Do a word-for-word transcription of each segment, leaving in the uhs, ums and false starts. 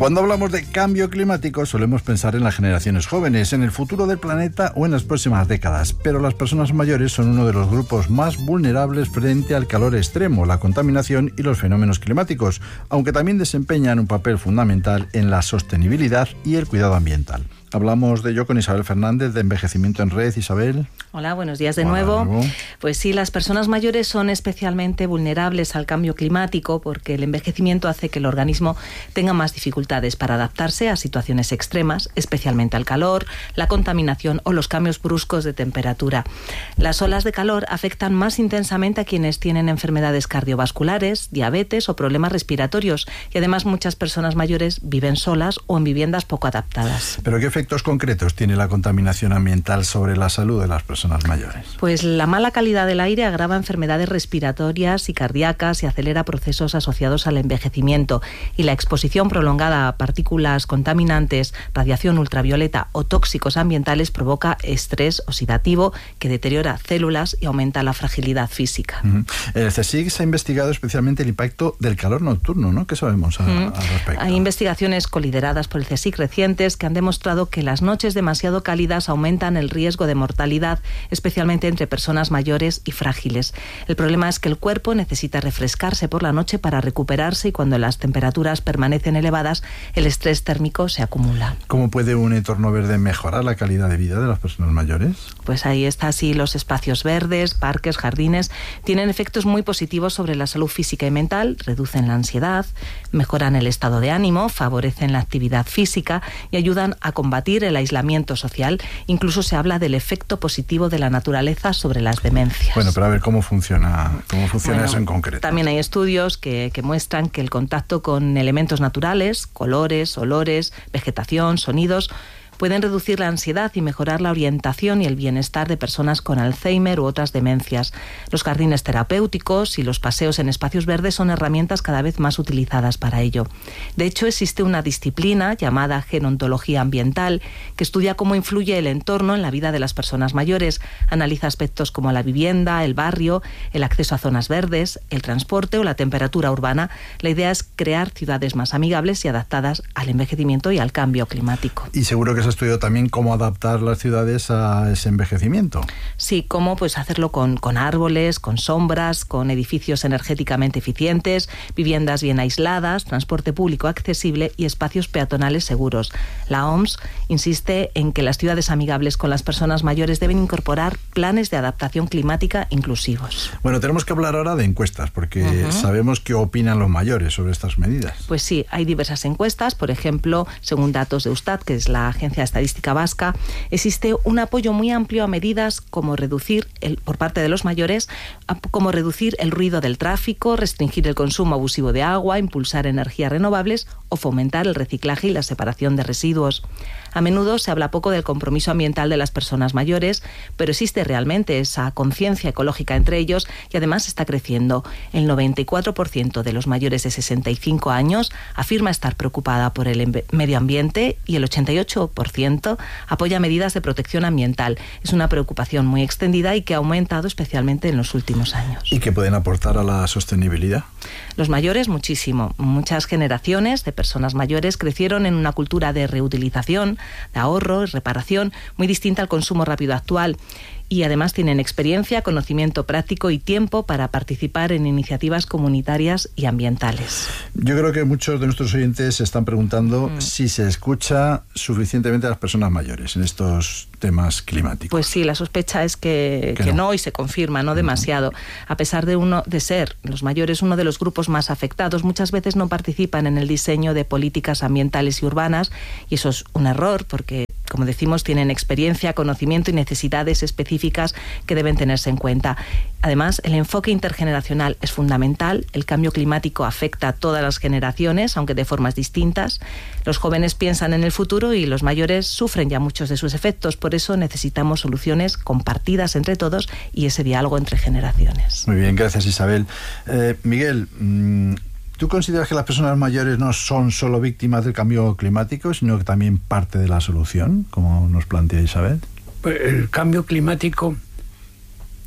Cuando hablamos de cambio climático solemos pensar en las generaciones jóvenes, en el futuro del planeta o en las próximas décadas, pero las personas mayores son uno de los grupos más vulnerables frente al calor extremo, la contaminación y los fenómenos climáticos, aunque también desempeñan un papel fundamental en la sostenibilidad y el cuidado ambiental. Hablamos de ello con Isabel Fernández, de Envejecimiento en Red. Isabel. Hola, buenos días de Hola, nuevo. nuevo. Pues sí, las personas mayores son especialmente vulnerables al cambio climático porque el envejecimiento hace que el organismo tenga más dificultades para adaptarse a situaciones extremas, especialmente al calor, la contaminación o los cambios bruscos de temperatura. Las olas de calor afectan más intensamente a quienes tienen enfermedades cardiovasculares, diabetes o problemas respiratorios, y además muchas personas mayores viven solas o en viviendas poco adaptadas. ¿Pero qué efectos concretos tiene la contaminación ambiental sobre la salud de las personas mayores? Pues la mala calidad del aire agrava enfermedades respiratorias y cardíacas y acelera procesos asociados al envejecimiento, y la exposición prolongada a partículas contaminantes, radiación ultravioleta o tóxicos ambientales provoca estrés oxidativo que deteriora células y aumenta la fragilidad física. Uh-huh. El CSIC se ha investigado especialmente el impacto del calor nocturno, ¿no? ¿Qué sabemos a, uh-huh. al respecto? Hay investigaciones colideradas por el CSIC recientes que han demostrado que las noches demasiado cálidas aumentan el riesgo de mortalidad, especialmente entre personas mayores y frágiles. El problema es que el cuerpo necesita refrescarse por la noche para recuperarse, y cuando las temperaturas permanecen elevadas, el estrés térmico se acumula. ¿Cómo puede un entorno verde mejorar la calidad de vida de las personas mayores? Pues ahí está, así los espacios verdes, parques, jardines, tienen efectos muy positivos sobre la salud física y mental, reducen la ansiedad, mejoran el estado de ánimo, favorecen la actividad física y ayudan a combatir el aislamiento social. Incluso se habla del efecto positivo de la naturaleza sobre las demencias. Bueno, pero a ver cómo funciona, cómo funciona bueno, eso en concreto. También hay estudios que, que muestran que el contacto con elementos naturales, colores, olores, vegetación, sonidos, pueden reducir la ansiedad y mejorar la orientación y el bienestar de personas con Alzheimer u otras demencias. Los jardines terapéuticos y los paseos en espacios verdes son herramientas cada vez más utilizadas para ello. De hecho, existe una disciplina llamada gerontología ambiental que estudia cómo influye el entorno en la vida de las personas mayores. Analiza aspectos como la vivienda, el barrio, el acceso a zonas verdes, el transporte o la temperatura urbana. La idea es crear ciudades más amigables y adaptadas al envejecimiento y al cambio climático. Y seguro que se estudiado también cómo adaptar las ciudades a ese envejecimiento. Sí, cómo pues hacerlo con, con árboles, con sombras, con edificios energéticamente eficientes, viviendas bien aisladas, transporte público accesible y espacios peatonales seguros. La O M S insiste en que las ciudades amigables con las personas mayores deben incorporar planes de adaptación climática inclusivos. Bueno, tenemos que hablar ahora de encuestas, porque uh-huh. sabemos qué opinan los mayores sobre estas medidas. Pues sí, hay diversas encuestas. Por ejemplo, según datos de Eustat, que es la agencia estadística vasca, existe un apoyo muy amplio a medidas como reducir, el, por parte de los mayores, a, como reducir el ruido del tráfico, restringir el consumo abusivo de agua, impulsar energías renovables o fomentar el reciclaje y la separación de residuos. A menudo se habla poco del compromiso ambiental de las personas mayores, pero existe realmente esa conciencia ecológica entre ellos y además está creciendo. El noventa y cuatro por ciento de los mayores de sesenta y cinco años afirma estar preocupada por el medio ambiente y el ochenta y ocho por ciento apoya medidas de protección ambiental. Es una preocupación muy extendida y que ha aumentado especialmente en los últimos años. ¿Y qué pueden aportar a la sostenibilidad? Los mayores muchísimo. Muchas generaciones de personas mayores crecieron en una cultura de reutilización, de ahorro y reparación muy distinta al consumo rápido actual. Y además tienen experiencia, conocimiento práctico y tiempo para participar en iniciativas comunitarias y ambientales. Yo creo que muchos de nuestros oyentes se están preguntando mm. si se escucha suficientemente a las personas mayores en estos temas climáticos. Pues sí, la sospecha es que, que, que no. no y se confirma, no demasiado. A pesar de uno de ser los mayores uno de los grupos más afectados, muchas veces no participan en el diseño de políticas ambientales y urbanas, y eso es un error porque, como decimos, tienen experiencia, conocimiento y necesidades específicas que deben tenerse en cuenta. Además, el enfoque intergeneracional es fundamental. El cambio climático afecta a todas las generaciones, aunque de formas distintas. Los jóvenes piensan en el futuro y los mayores sufren ya muchos de sus efectos. Por eso necesitamos soluciones compartidas entre todos y ese diálogo entre generaciones. Muy bien, gracias Isabel. Eh, Miguel, mmm, ¿tú consideras que las personas mayores no son solo víctimas del cambio climático, sino que también parte de la solución, como nos plantea Isabel? El cambio climático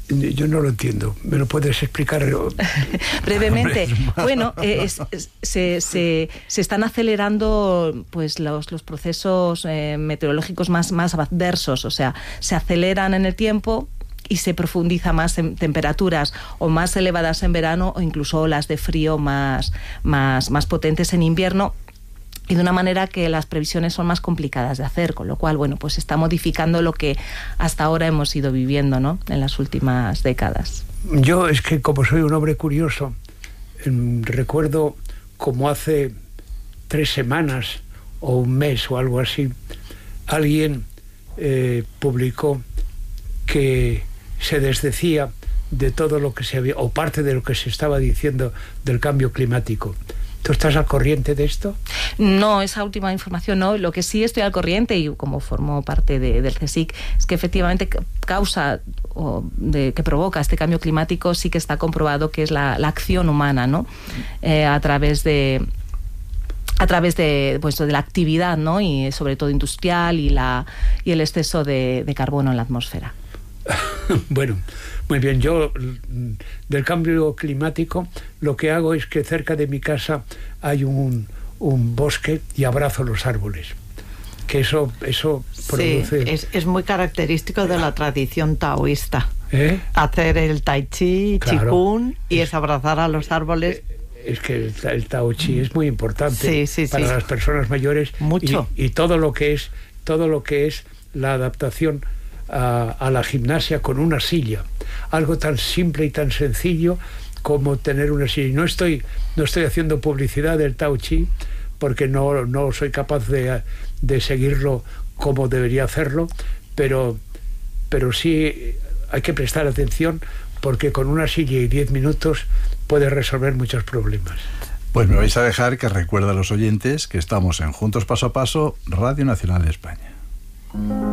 Yo no lo entiendo. ¿Me lo puedes explicar? Brevemente. Bueno, eh, es, es, se, se, se están acelerando pues los, los procesos eh, meteorológicos más, más adversos. O sea, se aceleran en el tiempo y se profundiza más en temperaturas o más elevadas en verano o incluso olas de frío más, más, más potentes en invierno. Y de una manera que las previsiones son más complicadas de hacer, con lo cual, bueno, pues está modificando lo que hasta ahora hemos ido viviendo, ¿no?, en las últimas décadas. Yo es que como soy un hombre curioso, eh, recuerdo como hace tres semanas o un mes o algo así, alguien eh, publicó que se desdecía de todo lo que se había, o parte de lo que se estaba diciendo del cambio climático. ¿Tú estás al corriente de esto? No, esa última información no. Lo que sí estoy al corriente, y como formo parte de, del CSIC, es que efectivamente causa o de, que provoca este cambio climático sí que está comprobado que es la, la acción humana, ¿no? Eh, a través de a través de, pues, de la actividad, ¿no?, y sobre todo industrial y, la, y el exceso de, de carbono en la atmósfera. Bueno, muy bien. Yo del cambio climático lo que hago es que cerca de mi casa hay un, un bosque y abrazo los árboles. Que eso, eso produce... Sí, es, es muy característico de la tradición taoísta. ¿Eh? Hacer el tai chi, Claro. Qigong, y es abrazar a los árboles. Es que el, el Tao Chi es muy importante Sí, sí, para sí. las personas mayores. Mucho. Y, y todo lo que es todo lo que es la adaptación a, a la gimnasia con una silla, algo tan simple y tan sencillo como tener una silla. Y no estoy no estoy haciendo publicidad del Tao Chi porque no, no soy capaz de, de seguirlo como debería hacerlo, pero, pero sí hay que prestar atención porque con una silla y diez minutos puede resolver muchos problemas. Pues me vais a dejar que recuerde a los oyentes que estamos en Juntos Paso a Paso, Radio Nacional de España.